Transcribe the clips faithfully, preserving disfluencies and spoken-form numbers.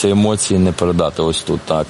ці емоції не передати ось тут так.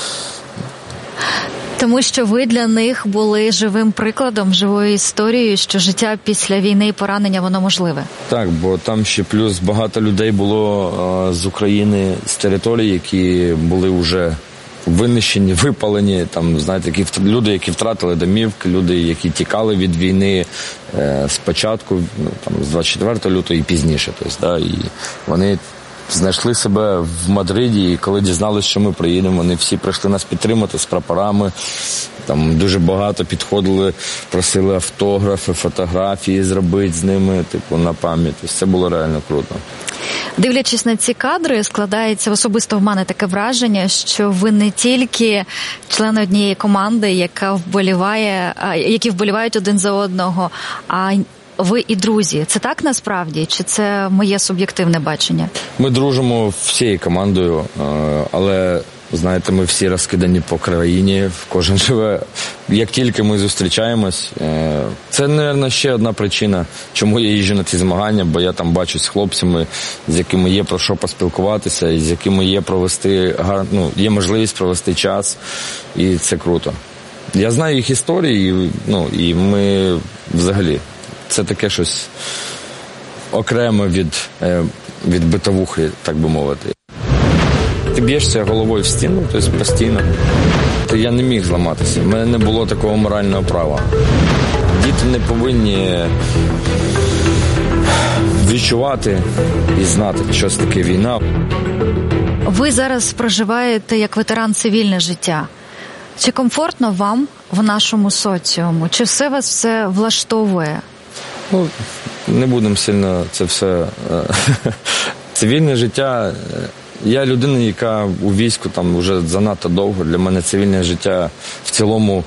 Тому що ви для них були живим прикладом, живою історією, що життя після війни і поранення, воно можливе. Так, бо там ще плюс багато людей було а, з України, з територій, які були вже винищені, випалені, там, знаєте, які, люди, які втратили домівки, люди, які тікали від війни е, спочатку, ну, там, з двадцять четвертого лютого і пізніше. Тобто, да, і вони знайшли себе в Мадриді, і коли дізналися, що ми приїдемо, вони всі прийшли нас підтримати з прапорами. Там дуже багато підходили, просили автографи, фотографії зробити з ними, типу, на пам'ять. Тобто, це було реально круто. Дивлячись на ці кадри, складається особисто в мене таке враження, що ви не тільки члени однієї команди, яка вболіває, які вболівають один за одного, а ви і друзі. Це так насправді? Чи це моє суб'єктивне бачення? Ми дружимо всією командою, але, знаєте, ми всі розкидані по країні, кожен живе. Як тільки ми зустрічаємось, це, мабуть, ще одна причина, чому я їжджу на ці змагання, бо я там бачусь з хлопцями, з якими є про що поспілкуватися, і з якими є провести, ну, є можливість провести час, і це круто. Я знаю їх історії, ну, і ми взагалі, це таке щось окреме від, від битовухи, так би мовити. Ти б'єшся головою в стіну, тобто постійно. Я не міг зламатися, в мене не було такого морального права. Діти не повинні відчувати і знати, що це таке війна. Ви зараз проживаєте як ветеран цивільне життя. Чи комфортно вам в нашому соціуму? Чи все вас все влаштовує? Ну, не будемо сильно це все... Цивільне життя... Я людина, яка у війську там вже занадто довго. Для мене цивільне життя в цілому...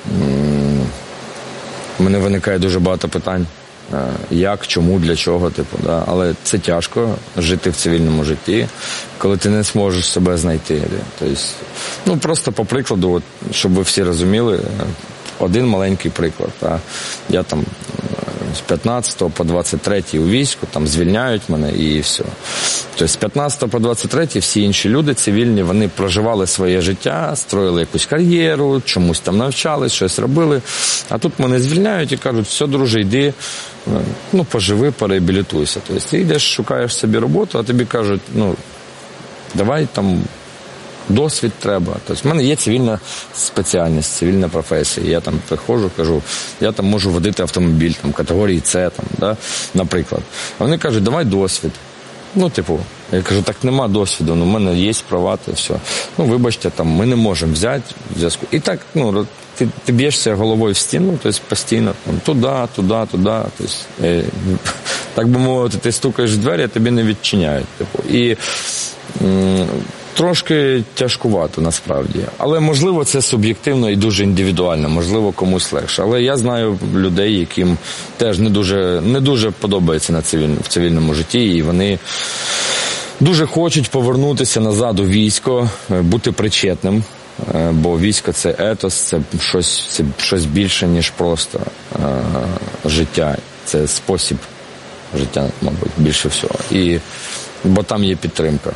У мене виникає дуже багато питань. Як, чому, для чого, типу, да. Але це тяжко жити в цивільному житті, коли ти не зможеш себе знайти. Тобто, ну, просто по прикладу, от, щоб ви всі розуміли, один маленький приклад. Да. Я там з п'ятнадцятого по двадцять третій у війську, там звільняють мене і все. Тобто з п'ятнадцятого по двадцять третій всі інші люди цивільні, вони проживали своє життя, строїли якусь кар'єру, чомусь там навчались, щось робили. А тут мене звільняють і кажуть, все, друже, йди, ну, поживи, переабілітуйся. Тобто ти йдеш, шукаєш собі роботу, а тобі кажуть, ну, давай там досвід треба. Тобто в мене є цивільна спеціальність, цивільна професія. Я там приходжу, кажу, я там можу водити автомобіль, там, категорії С, там, да, наприклад. А вони кажуть, давай досвід. Ну, типу, я кажу, так нема досвіду, ну, в мене є права, то все. Ну, вибачте, там, ми не можемо взяти в зв'язку. І так, ну, ти, ти б'єшся головою в стіну, тобто постійно, там, туди, туди, туди. Тобто, е, так би мовити, ти стукаєш в двері, а тобі не відчиняють. Типу. І м, трошки тяжкувато, насправді. Але, можливо, це суб'єктивно і дуже індивідуально, можливо, комусь легше. Але я знаю людей, яким теж не дуже, не дуже подобається на цивіль, в цивільному житті, і вони дуже хочуть повернутися назад у військо, бути причетним, бо військо – це етос, це щось, це щось більше, ніж просто е, життя. Це спосіб життя, мабуть, більше всього. І, бо там є підтримка.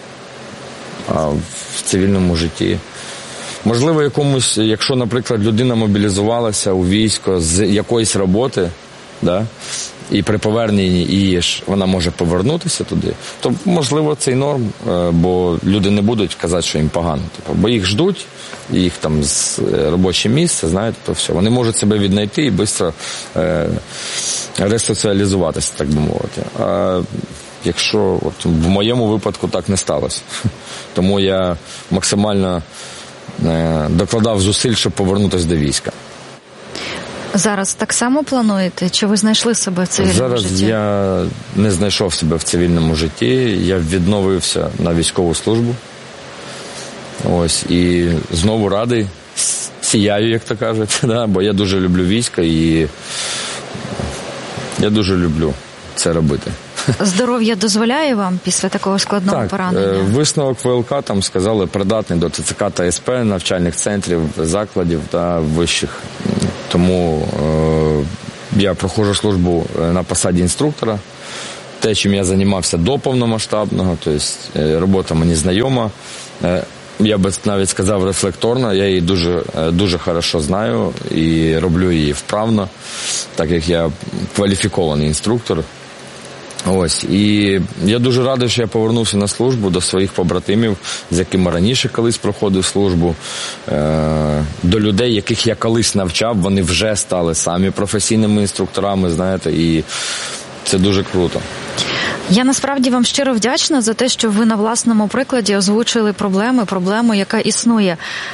А в цивільному житті. Можливо, якомусь, якщо, наприклад, людина мобілізувалася у військо з якоїсь роботи, да, і при поверненні її ж вона може повернутися туди, то, можливо, це й норм, бо люди не будуть казати, що їм погано. Тобто, бо їх ждуть, їх там з робоче місце, знаєте, то все. Вони можуть себе віднайти і швидко е, ресоціалізуватися, так би мовити. А якщо от, в моєму випадку так не сталося. Тому я максимально е, докладав зусиль, щоб повернутися до війська. Зараз так само плануєте? Чи ви знайшли себе в цивільному Зараз житті? Зараз я не знайшов себе в цивільному житті. Я відновився на військову службу. Ось, і знову радий, сіяю, як то кажуть, да? Бо я дуже люблю військо і я дуже люблю це робити. Здоров'я дозволяє вам після такого складного так, поранення? Так, висновок ВЛК там сказали придатний до ТЦК та СП, навчальних центрів, закладів та вищих. Тому е, я проходжу службу на посаді інструктора. те, чим я займався до повномасштабного, тобто робота мені знайома. Я би навіть сказав рефлекторно, я її дуже, дуже хорошо знаю і роблю її вправно, так як я кваліфікований інструктор. Ось, і я дуже радий, що я повернувся на службу до своїх побратимів, з якими раніше колись проходив службу, до людей, яких я колись навчав, вони вже стали самі професійними інструкторами, знаєте, і це дуже круто. Я насправді вам щиро вдячна за те, що ви на власному прикладі озвучили проблеми, проблему, яка існує